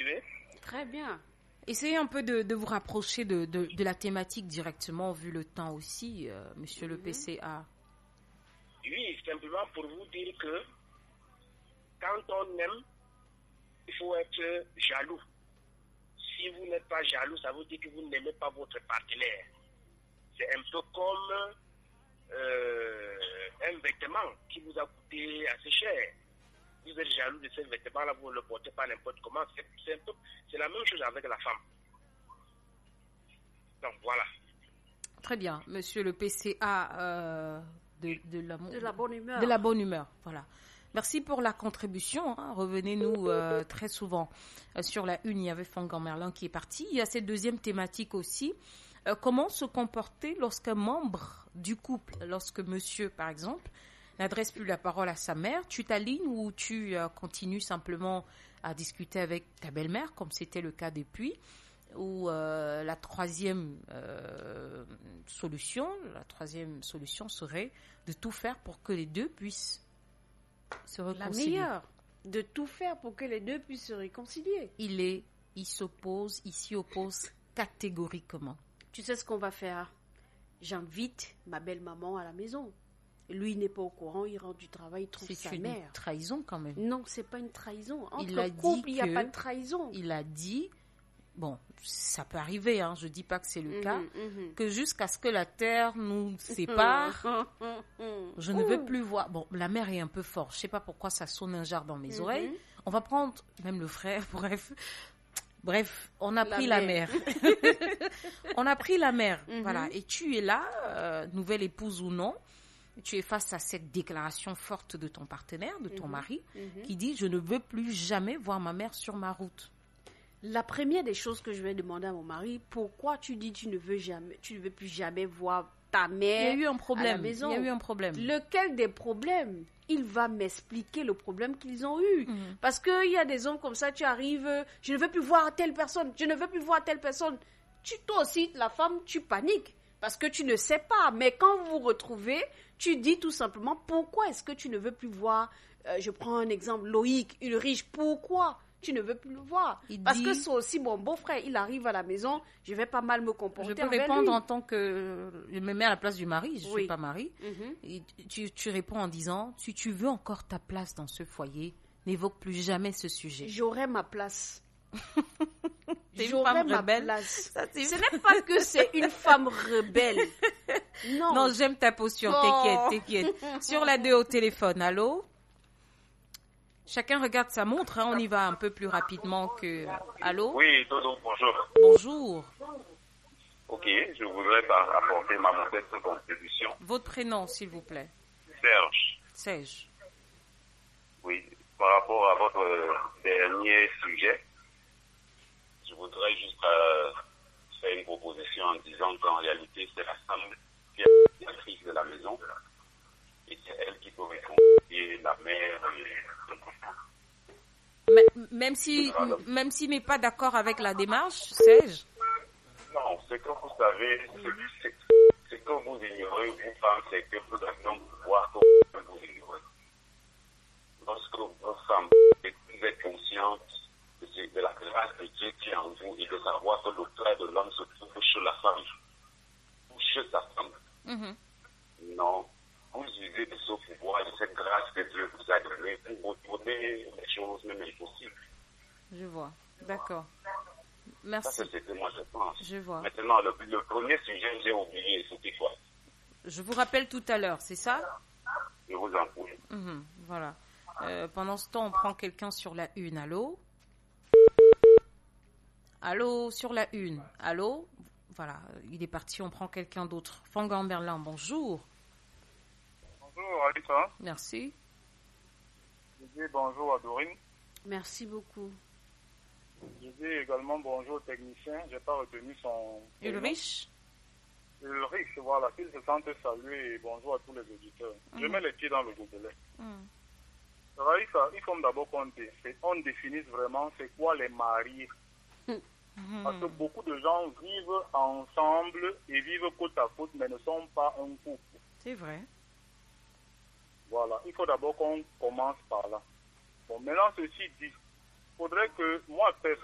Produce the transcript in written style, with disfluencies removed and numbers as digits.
situé? Très bien. Essayez un peu de vous rapprocher de la thématique directement, vu le temps aussi, monsieur le PCA. Oui, simplement pour vous dire que quand on aime, il faut être jaloux. Si vous n'êtes pas jaloux, ça veut dire que vous n'aimez pas votre partenaire. C'est un peu comme un vêtement qui vous a coûté assez cher. Vous êtes jaloux de ce vêtement-là, vous ne le portez pas n'importe comment. C'est la même chose avec la femme. Donc voilà. Très bien, monsieur le PCA de la bonne humeur. De la bonne humeur, voilà. Merci pour la contribution. Revenez-nous très souvent sur la une. Il y avait Fangan Merlin qui est parti. Il y a cette deuxième thématique aussi. Comment se comporter lorsqu'un membre du couple, lorsque monsieur, par exemple, n'adresse plus la parole à sa mère, tu t'alignes ou tu continues simplement à discuter avec ta belle-mère, comme c'était le cas depuis, ou la troisième solution serait de tout faire pour que les deux puissent se réconcilier. La meilleure, de tout faire pour que les deux puissent se réconcilier. Il s'y oppose catégoriquement. Tu sais ce qu'on va faire? J'invite ma belle-maman à la maison. Lui n'est pas au courant, il rentre du travail, il trouve sa mère. C'est une trahison quand même. Non, c'est pas une trahison. Entre couples, il n'y a pas de trahison. Il a dit, bon, ça peut arriver, je dis pas que c'est le cas, que jusqu'à ce que la terre nous sépare, je ne veux plus voir. Bon, la mère est un peu forte, je sais pas pourquoi ça sonne un genre dans mes oreilles. On va prendre, même le frère, Bref, on a pris la mère. On a pris la mère, voilà. Et tu es là, nouvelle épouse ou non, tu es face à cette déclaration forte de ton partenaire, de ton mari, qui dit « Je ne veux plus jamais voir ma mère sur ma route ». La première des choses que je vais demander à mon mari, pourquoi tu dis tu ne veux plus jamais voir ta mère à la maison? Il y a eu un problème. Lequel des problèmes? Il va m'expliquer le problème qu'ils ont eu. Parce qu'il y a des hommes comme ça, tu arrives, je ne veux plus voir telle personne, je ne veux plus voir telle personne. Toi aussi, la femme, tu paniques parce que tu ne sais pas. Mais quand vous vous retrouvez, tu dis tout simplement, pourquoi est-ce que tu ne veux plus voir, je prends un exemple, Loïc, Ulrich, pourquoi tu ne veux plus le voir? Parce que c'est aussi mon beau-frère, il arrive à la maison, je vais pas mal me comporter. Je peux répondre en tant que... Je me mets à la place du mari, je ne suis pas mari. Et tu réponds en disant, si tu veux encore ta place dans ce foyer, n'évoque plus jamais ce sujet. J'aurai ma place. J'aurai ma place. Ce n'est pas que c'est une femme rebelle. Non, j'aime ta posture, t'inquiète. Sur la 2 au téléphone, allô? Chacun regarde sa montre, on y va un peu plus rapidement que... Allô? Oui, Dodo, bonjour. Bonjour. Ok, je voudrais apporter ma modeste contribution. Votre prénom, s'il vous plaît. Serge. Oui, par rapport à votre dernier sujet, je voudrais juste faire une proposition en disant qu'en réalité, c'est la femme qui est la crise de la maison et c'est elle qui peut réconcilier la mère et même s'il n'est pas d'accord avec la démarche, Serge? Non, ce que vous savez, ce que vous ignorez, vous femmes, c'est que vous avez un pouvoir que vous ignorez. Lorsque vos femmes, vous êtes conscientes de la grâce de Dieu qui est en vous et de savoir que le trait de l'homme se trouve chez la femme, ou chez sa femme. Non, vous usez de ce pouvoir et de cette grâce que Dieu vous a donnée pour retourner les choses même impossibles. Je vois, d'accord. Merci. Ça, c'est ce que moi je pense. Je vois. Maintenant, le premier sujet, j'ai oublié, c'était quoi? Je vous rappelle tout à l'heure, c'est ça? Je vous en prie. Voilà. Pendant ce temps, on prend quelqu'un sur la une. Allô? Allô, sur la une. Allô? Voilà, il est parti, on prend quelqu'un d'autre. Fangan Berlin, bonjour. Bonjour, Alissa. Merci. Je dis bonjour à Dorine. Merci beaucoup. Je dis également bonjour au technicien. Je n'ai pas retenu son... Ulrich, voilà, qu'il se sente salué et bonjour à tous les auditeurs. Je mets les pieds dans le gobelet. Raïssa, il faut d'abord qu'on définisse vraiment c'est quoi les maris. Parce que beaucoup de gens vivent ensemble et vivent côte à côte, mais ne sont pas un couple. C'est vrai. Voilà, il faut d'abord qu'on commence par là. Bon, maintenant, ceci dit, il faudrait que moi,